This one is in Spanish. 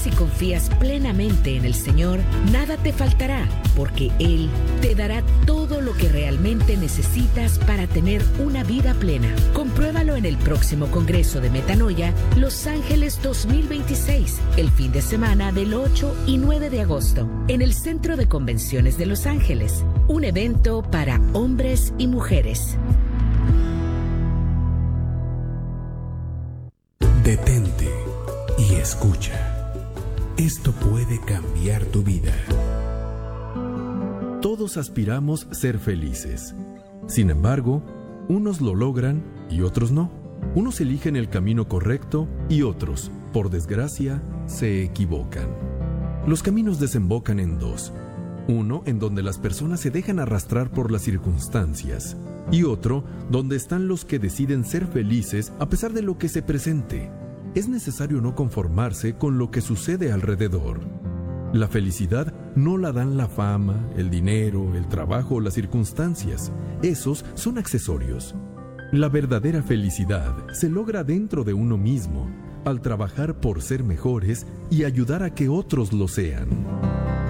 y confías plenamente en el Señor, nada te faltará, porque Él te dará todo lo que realmente necesitas para tener una vida plena. Compruébalo en el próximo Congreso de Metanoia, Los Ángeles 2026, el fin de semana del 8 y 9 de agosto, en el Centro de Convenciones de Los Ángeles, un evento para hombres y mujeres. Detente y escucha. Esto puede cambiar tu vida. Todos aspiramos ser felices. Sin embargo, unos lo logran y otros no. Unos eligen el camino correcto y otros, por desgracia, se equivocan. Los caminos desembocan en dos. Uno en donde las personas se dejan arrastrar por las circunstancias y otro donde están los que deciden ser felices a pesar de lo que se presente. Es necesario no conformarse con lo que sucede alrededor. La felicidad no la dan la fama, el dinero, el trabajo o las circunstancias. Esos son accesorios. La verdadera felicidad se logra dentro de uno mismo, al trabajar por ser mejores y ayudar a que otros lo sean.